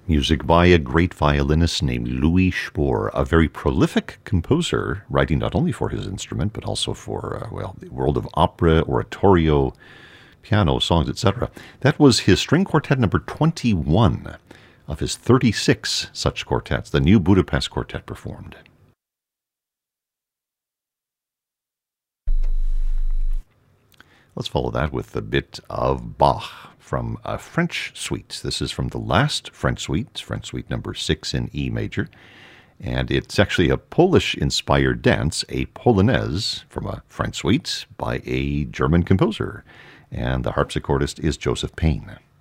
Music by a great violinist named Louis Spohr, a very prolific composer, writing not only for his instrument, but also for, the world of opera, oratorio, piano, songs, etc. That was his string quartet number 21 of his 36 such quartets, the New Budapest Quartet performed. Let's follow that with a bit of Bach from a French suite. This is from the last French Suite number 6 in E major. And it's actually a Polish-inspired dance, a polonaise from a French suite by a German composer. And the harpsichordist is Joseph Payne.